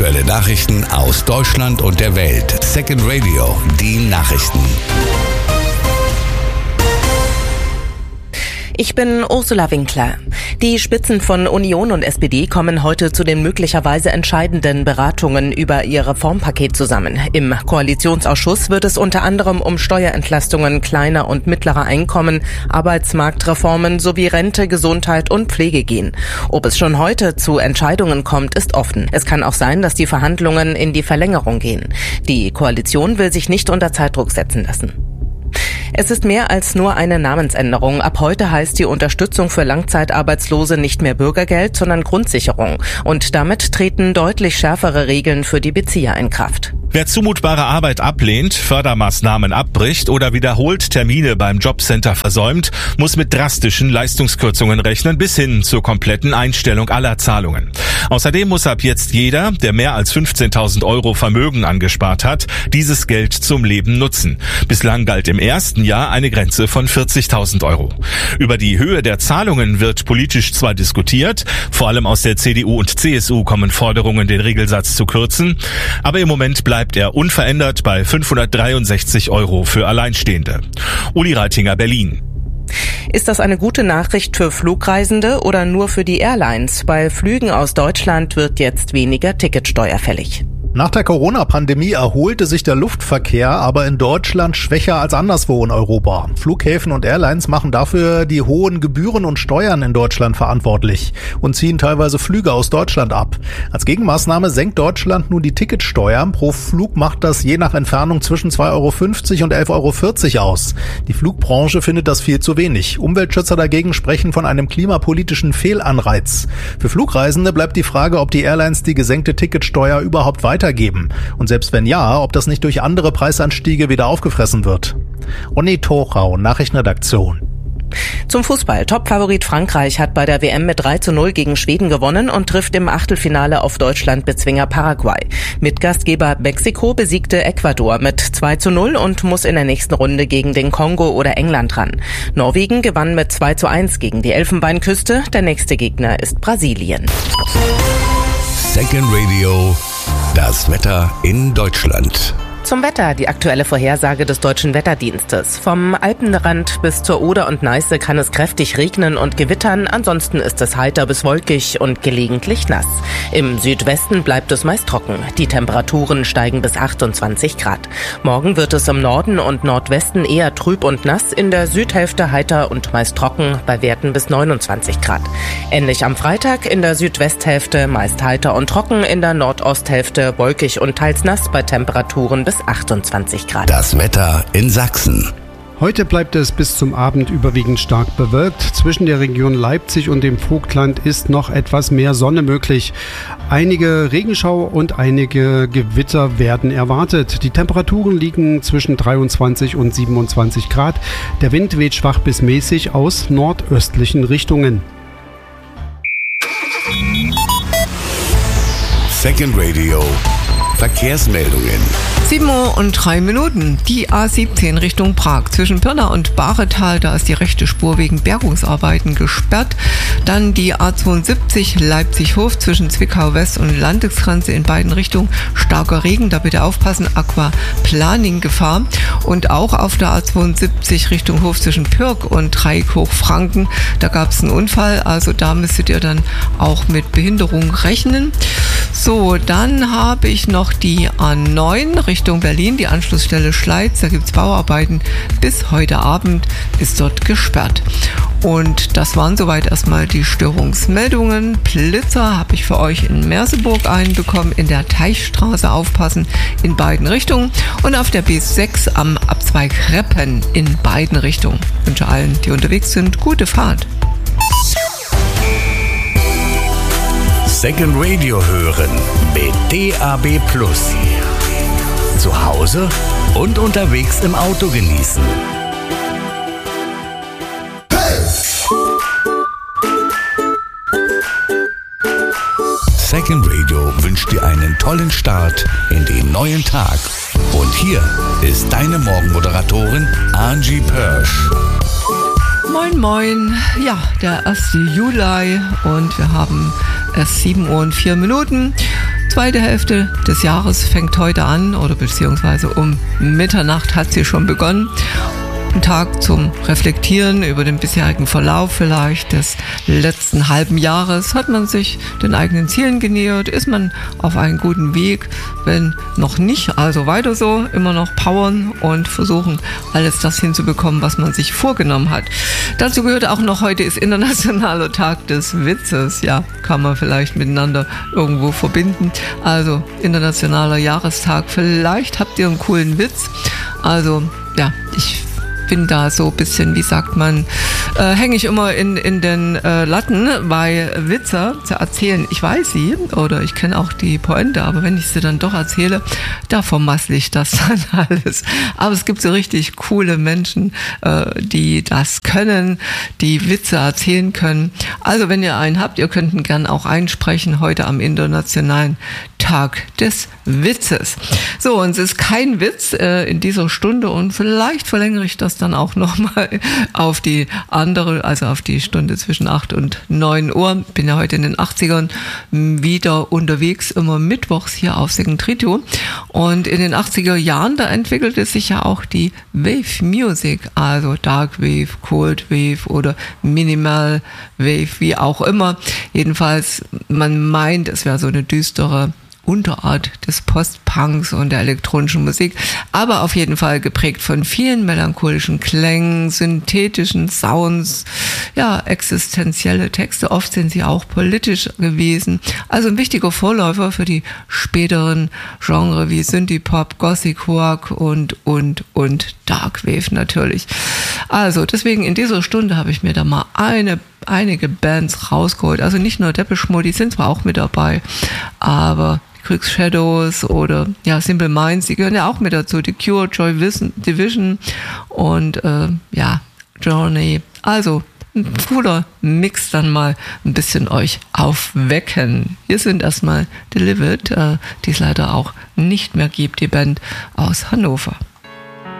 Aktuelle Nachrichten aus Deutschland und der Welt. Second Radio, die Nachrichten. Ich bin Ursula Winkler. Die Spitzen von Union und SPD kommen heute zu den möglicherweise entscheidenden Beratungen über ihr Reformpaket zusammen. Im Koalitionsausschuss wird es unter anderem um Steuerentlastungen kleiner und mittlerer Einkommen, Arbeitsmarktreformen sowie Rente, Gesundheit und Pflege gehen. Ob es schon heute zu Entscheidungen kommt, ist offen. Es kann auch sein, dass die Verhandlungen in die Verlängerung gehen. Die Koalition will sich nicht unter Zeitdruck setzen lassen. Es ist mehr als nur eine Namensänderung. Ab heute heißt die Unterstützung für Langzeitarbeitslose nicht mehr Bürgergeld, sondern Grundsicherung. Und damit treten deutlich schärfere Regeln für die Bezieher in Kraft. Wer zumutbare Arbeit ablehnt, Fördermaßnahmen abbricht oder wiederholt Termine beim Jobcenter versäumt, muss mit drastischen Leistungskürzungen rechnen bis hin zur kompletten Einstellung aller Zahlungen. Außerdem muss ab jetzt jeder, der mehr als 15.000 € Vermögen angespart hat, dieses Geld zum Leben nutzen. Bislang galt im ersten Jahr eine Grenze von 40.000 €. Über die Höhe der Zahlungen wird politisch zwar diskutiert, vor allem aus der CDU und CSU kommen Forderungen, den Regelsatz zu kürzen, aber im Moment bleibt er unverändert bei 563 € für Alleinstehende. Uli Reitinger, Berlin. Ist das eine gute Nachricht für Flugreisende oder nur für die Airlines? Bei Flügen aus Deutschland wird jetzt weniger Ticketsteuer fällig. Nach der Corona-Pandemie erholte sich der Luftverkehr, aber in Deutschland schwächer als anderswo in Europa. Flughäfen und Airlines machen dafür die hohen Gebühren und Steuern in Deutschland verantwortlich und ziehen teilweise Flüge aus Deutschland ab. Als Gegenmaßnahme senkt Deutschland nun die Ticketsteuer. Pro Flug macht das je nach Entfernung zwischen 2,50 € und 11,40 € aus. Die Flugbranche findet das viel zu wenig. Umweltschützer dagegen sprechen von einem klimapolitischen Fehlanreiz. Für Flugreisende bleibt die Frage, ob die Airlines die gesenkte Ticketsteuer überhaupt weitergeben. Und selbst wenn ja, ob das nicht durch andere Preisanstiege wieder aufgefressen wird. Onni Torau, Nachrichtenredaktion. Zum Fußball. Topfavorit Frankreich hat bei der WM mit 3:0 gegen Schweden gewonnen und trifft im Achtelfinale auf Deutschland-Bezwinger Paraguay. Mitgastgeber Mexiko besiegte Ecuador mit 2:0 und muss in der nächsten Runde gegen den Kongo oder England ran. Norwegen gewann mit 2:1 gegen die Elfenbeinküste. Der nächste Gegner ist Brasilien. Second Radio, das Wetter in Deutschland. Zum Wetter, die aktuelle Vorhersage des Deutschen Wetterdienstes. Vom Alpenrand bis zur Oder und Neiße kann es kräftig regnen und gewittern. Ansonsten ist es heiter bis wolkig und gelegentlich nass. Im Südwesten bleibt es meist trocken. Die Temperaturen steigen bis 28 Grad. Morgen wird es im Norden und Nordwesten eher trüb und nass. In der Südhälfte heiter und meist trocken bei Werten bis 29 Grad. Ähnlich am Freitag in der Südwesthälfte meist heiter und trocken. In der Nordosthälfte wolkig und teils nass bei Temperaturen bis 28 Grad. Das Wetter in Sachsen. Heute bleibt es bis zum Abend überwiegend stark bewölkt. Zwischen der Region Leipzig und dem Vogtland ist noch etwas mehr Sonne möglich. Einige Regenschau und einige Gewitter werden erwartet. Die Temperaturen liegen zwischen 23 und 27 Grad. Der Wind weht schwach bis mäßig aus nordöstlichen Richtungen. Second Radio. Verkehrsmeldungen. 7:03. Die A17 Richtung Prag. Zwischen Pirna und Bahretal, da ist die rechte Spur wegen Bergungsarbeiten gesperrt. Dann die A72 Leipzig-Hof zwischen Zwickau West und Landesgrenze in beiden Richtungen. Starker Regen, da bitte aufpassen, Aquaplaning-Gefahr. Und auch auf der A72 Richtung Hof zwischen Pürg und Dreieck Hochfranken, da gab es einen Unfall, also da müsstet ihr dann auch mit Behinderung rechnen. So, dann habe ich noch die A9 Richtung Berlin, die Anschlussstelle Schleiz. Da gibt es Bauarbeiten. Bis heute Abend ist dort gesperrt. Und das waren soweit erstmal die Störungsmeldungen. Blitzer habe ich für euch in Merseburg einbekommen, in der Teichstraße aufpassen, in beiden Richtungen. Und auf der B6 am Abzweig Reppen in beiden Richtungen. Ich wünsche allen, die unterwegs sind, gute Fahrt. Second Radio hören mit DAB+. Zu Hause und unterwegs im Auto genießen. Second Radio wünscht dir einen tollen Start in den neuen Tag. Und hier ist deine Morgenmoderatorin Angie Pörsch. Moin moin, ja, der 1. Juli und wir haben erst 7:04 Uhr. zweite Hälfte des Jahres fängt heute an oder beziehungsweise um Mitternacht hat sie schon begonnen. Ein Tag zum Reflektieren über den bisherigen Verlauf vielleicht des letzten halben Jahres. Hat man sich den eigenen Zielen genähert? Ist man auf einem guten Weg? Wenn noch nicht, also weiter so, immer noch powern und versuchen, alles das hinzubekommen, was man sich vorgenommen hat. Dazu gehört auch noch, heute ist Internationaler Tag des Witzes. Ja, kann man vielleicht miteinander irgendwo verbinden. Also Internationaler Jahrestag. Vielleicht habt ihr einen coolen Witz. Also ja, ich bin da so ein bisschen, wie sagt man, hänge ich immer in den Latten, weil Witze zu erzählen, ich weiß sie oder ich kenne auch die Pointe, aber wenn ich sie dann doch erzähle, da vermassle ich das dann alles. Aber es gibt so richtig coole Menschen, die das können, die Witze erzählen können. Also wenn ihr einen habt, ihr könnt ihn gern auch einsprechen, heute am Internationalen Tag des Witzes. So, und es ist kein Witz in dieser Stunde und vielleicht verlängere ich das dann auch nochmal auf die andere, also auf die Stunde zwischen 8 und 9 Uhr. Bin ja heute in den 80ern wieder unterwegs, immer mittwochs hier auf Second Trio. Und in den 80er Jahren, da entwickelte sich ja auch die Wave Music, also Dark Wave, Cold Wave oder Minimal Wave, wie auch immer. Jedenfalls, man meint, es wäre so eine düstere Unterart des Post-Punks und der elektronischen Musik, aber auf jeden Fall geprägt von vielen melancholischen Klängen, synthetischen Sounds, ja, existenzielle Texte, oft sind sie auch politisch gewesen, also ein wichtiger Vorläufer für die späteren Genre wie Synthie-Pop, Gothic Rock und Dark Wave natürlich. Also deswegen in dieser Stunde habe ich mir da mal einige Bands rausgeholt, also nicht nur Depeche Mode, die sind zwar auch mit dabei, aber Quick Shadows oder ja Simple Minds, die gehören ja auch mit dazu, The Cure, Joy Division und Journey. Also ein cooler Mix, dann mal ein bisschen euch aufwecken. Hier sind erstmal Delivered, die es leider auch nicht mehr gibt, die Band aus Hannover.